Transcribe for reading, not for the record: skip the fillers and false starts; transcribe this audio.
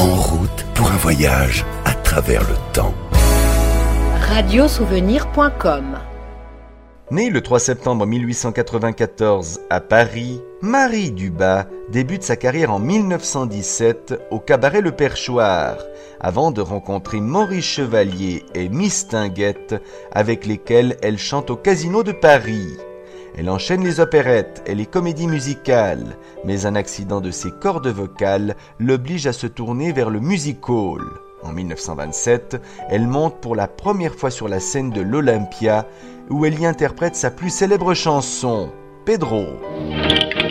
en route pour un voyage à travers le temps. Radiosouvenir.com. Née le 3 septembre 1894 à Paris, Marie Dubas débute sa carrière en 1917 au cabaret Le Perchoir, avant de rencontrer Maurice Chevalier et Miss Tinguette, avec lesquels elle chante au Casino de Paris. Elle enchaîne les opérettes et les comédies musicales, mais un accident de ses cordes vocales l'oblige à se tourner vers le music-hall. En 1927, elle monte pour la première fois sur la scène de l'Olympia, où elle y interprète sa plus célèbre chanson, Pedro.